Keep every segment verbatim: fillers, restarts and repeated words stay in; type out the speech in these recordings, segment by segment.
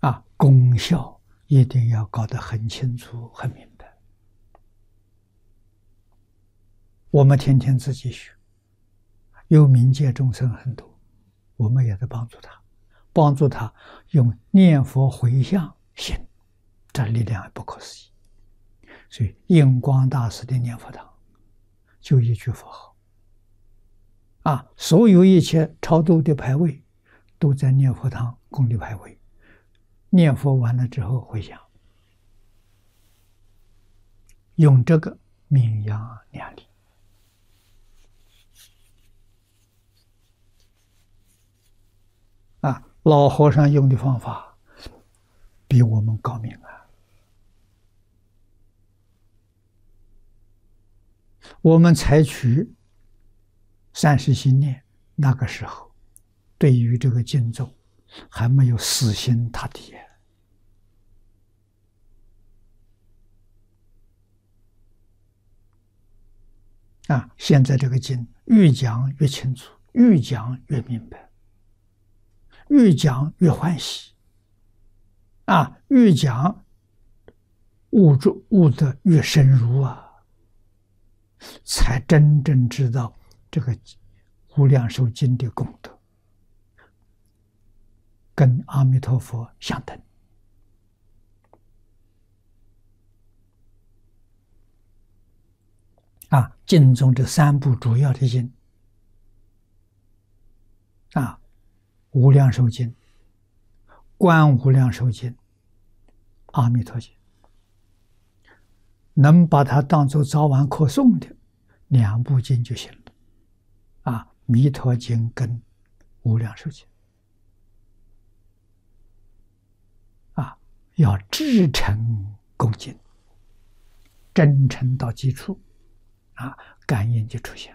啊，功效一定要搞得很清楚、很明白。我们天天自己学，有冥界众生很多，我们也在帮助他，帮助他用念佛回向行，这力量不可思议。所以印光大师的念佛堂就一句佛号啊，所有一切超度的牌位都在念佛堂供的牌位，念佛完了之后回向，用这个名扬两利。啊，老和尚用的方法比我们高明啊！我们采取三世心念，那个时候对于这个经咒还没有死心塌地啊！现在这个经越讲越清楚，越讲越明白，越讲越欢喜啊！越讲悟着悟得越深入啊！才真正知道这个无量寿经的功德跟阿弥陀佛相等啊！经中这三部主要的经啊，无量寿经、观无量寿经、阿弥陀经，能把它当作早晚课诵的两部经就行了啊！弥陀经跟无量寿经啊，要至诚恭敬，真诚到基础啊，感应就出现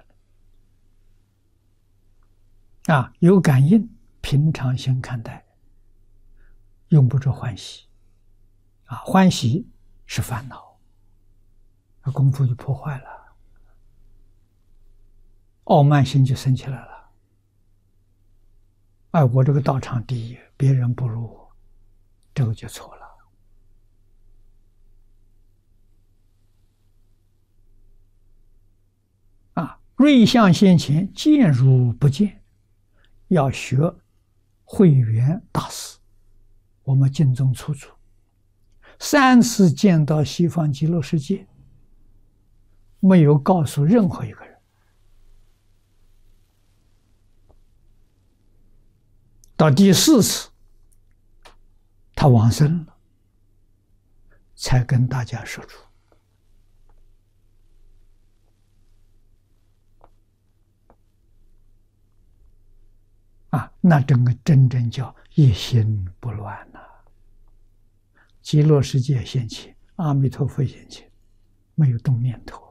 了啊！有感应，平常心看待，用不着欢喜啊！欢喜是烦恼，那功夫就破坏了，傲慢心就升起来了。哎，我这个道场第一，别人不如我，这个就错了。啊，瑞相现前，见如不见，要学慧远大师，我们经中出处，三次见到西方极乐世界，没有告诉任何一个人。到第四次，他往生了，才跟大家说出。啊，那整个真正叫一心不乱呐、啊！极乐世界现前，阿弥陀佛现前，没有动念头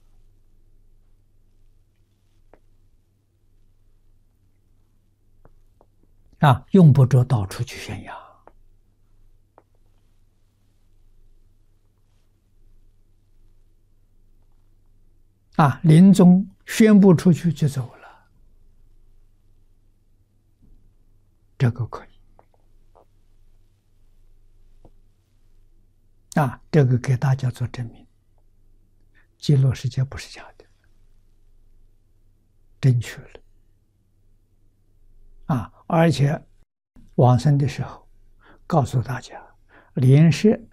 啊！啊，用不着到处去宣扬啊！临终宣布出去就走了，这个可以啊！这个给大家做证明，极乐世界不是假的，正确了啊！而且往生的时候告诉大家，连是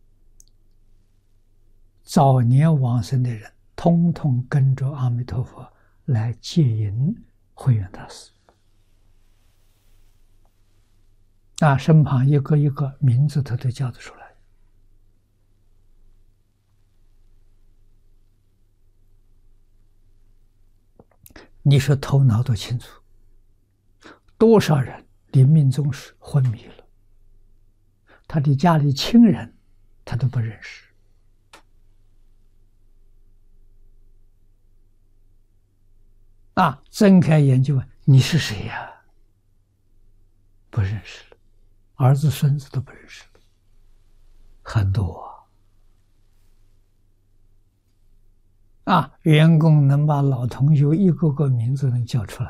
早年往生的人通通跟着阿弥陀佛来接引慧远大师啊，身旁一个一个名字他都叫得出来。你说头脑都清楚，多少人临命终时昏迷了，他的家里亲人他都不认识啊！睁开眼就问你是谁呀？不认识了，儿子孙子都不认识了，很多啊！啊，员工能把老同学一个个名字能叫出来。